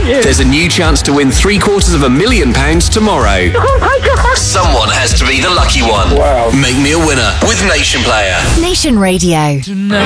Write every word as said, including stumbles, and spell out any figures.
you. There's a new chance to win three quarters of a million pounds tomorrow. Oh my God. Someone has to be the lucky one. Wow. Make me a winner with Nation Player. Nation Radio. Tonight.